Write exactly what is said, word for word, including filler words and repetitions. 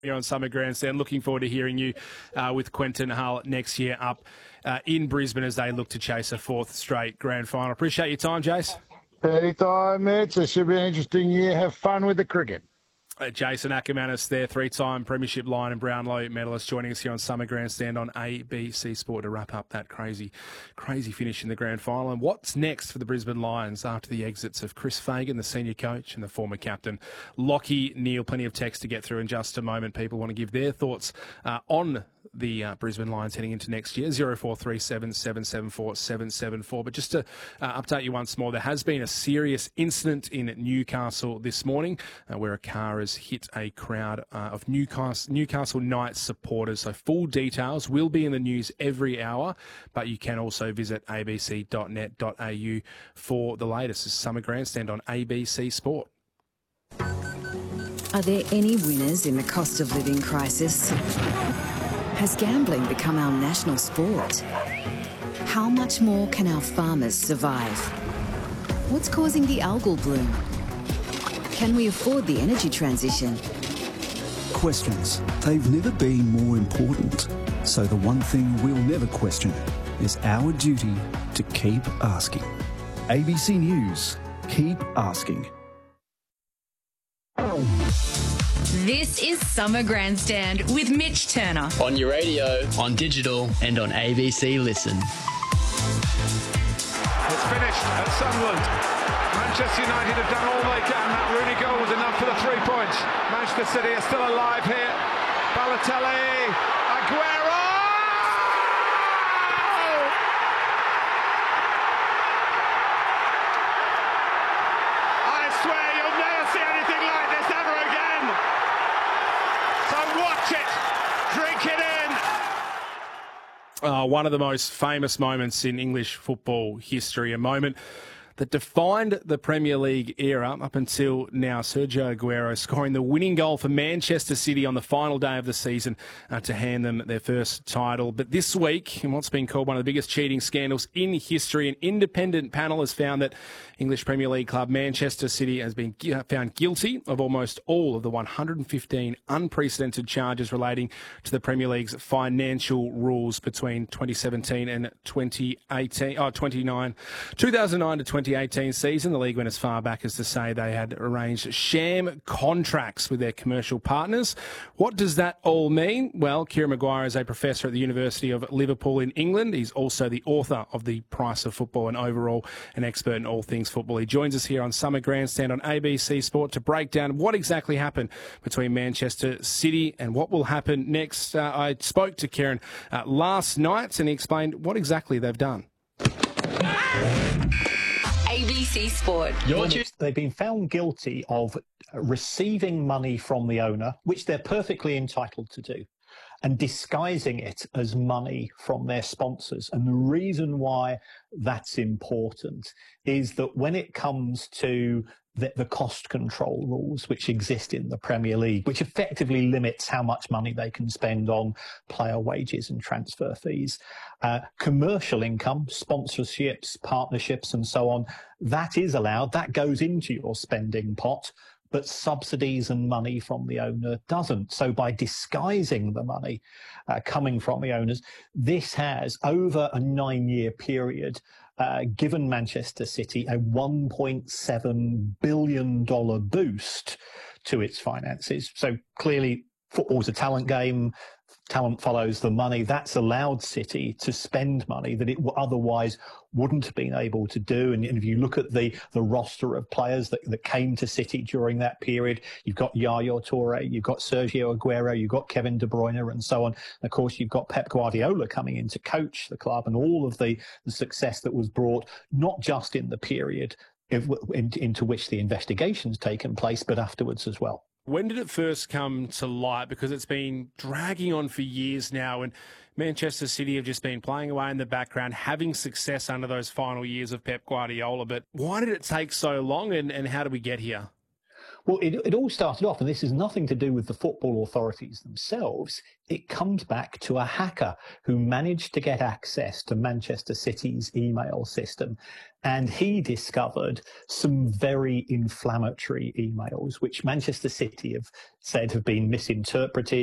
You're on Summer Grandstand. Looking forward to hearing you uh, with Quentin Hull next year up uh, in Brisbane as they look to chase a fourth straight grand final. Appreciate your time, Jace. Anytime, Mitch. It should be an interesting year. Have fun with the cricket. Uh, Jason Ackermanis there, three-time Premiership Lion and Brownlow medalist, joining us here on Summer Grandstand on A B C Sport to wrap up that crazy, crazy finish in the grand final. And what's next for the Brisbane Lions after the exits of Chris Fagan, the senior coach, and the former captain, Lockie Neal? Plenty of text to get through in just a moment. People want to give their thoughts uh, on the uh, Brisbane Lions heading into next year, zero four three seven, seven seven four, seven seven four. But just to uh, update you once more, there has been a serious incident in Newcastle this morning uh, where a car has hit a crowd uh, of Newcastle, Newcastle Knights supporters. So full details will be in the news every hour, but you can also visit a b c dot net dot a u for the latest. This is Summer Grandstand on A B C Sport. Are there any winners in the cost of living crisis? Has gambling become our national sport? How much more can our farmers survive? What's causing the algal bloom? Can we afford the energy transition? Questions. They've never been more important. So the one thing we'll never question is our duty to keep asking. A B C News. Keep asking. This is Summer Grandstand with Mitch Turner. On your radio, on digital, and on A B C Listen. It's finished at Sunderland. Manchester United have done all they can. That Rooney goal was enough for the three points. Manchester City are still alive here. Balotelli, Aguero! I swear you'll never see anything like this ever again. So watch it, drink it in. Uh, one of the most famous moments in English football history, a moment that defined the Premier League era up until now. Sergio Aguero scoring the winning goal for Manchester City on the final day of the season uh, to hand them their first title. But this week, in what's been called one of the biggest cheating scandals in history, an independent panel has found that English Premier League club Manchester City has been found guilty of almost all of the one hundred fifteen unprecedented charges relating to the Premier League's financial rules between twenty seventeen and twenty eighteen, oh, twenty-nine, two thousand nine to twenty eighteen season. The league went as far back as to say they had arranged sham contracts with their commercial partners. What does that all mean? Well, Kieran Maguire is a professor at the University of Liverpool in England. He's also the author of The Price of Football and overall an expert in all things football. He joins us here on Summer Grandstand on A B C Sport to break down what exactly happened between Manchester City and what will happen next. Uh, I spoke to Kieran uh, last night and he explained what exactly they've done. A B C Sport. They've been found guilty of receiving money from the owner, which they're perfectly entitled to do, and disguising it as money from their sponsors. And the reason why that's important is that when it comes to the, the cost control rules which exist in the Premier League, which effectively limits how much money they can spend on player wages and transfer fees, uh, commercial income, sponsorships, partnerships and so on, that is allowed. That goes into your spending pot. But subsidies and money from the owner doesn't. So by disguising the money uh, coming from the owners, this has, over a nine-year period, uh, given Manchester City a one point seven billion dollars boost to its finances. So clearly, football's a talent game. Talent follows the money. That's allowed City to spend money that it otherwise wouldn't have been able to do. And if you look at the, the roster of players that, that came to City during that period, you've got Yaya Toure, you've got Sergio Aguero, you've got Kevin De Bruyne and so on. And of course, you've got Pep Guardiola coming in to coach the club and all of the, the success that was brought, not just in the period if, in, into which the investigation's taken place, but afterwards as well. When did it first come to light? Because it's been dragging on for years now, and Manchester City have just been playing away in the background, having success under those final years of Pep Guardiola. But why did it take so long, and, and how did we get here? Well, it, it all started off, and this has nothing to do with the football authorities themselves. It comes back to a hacker who managed to get access to Manchester City's email system. And he discovered some very inflammatory emails, which Manchester City have said have been misinterpreted.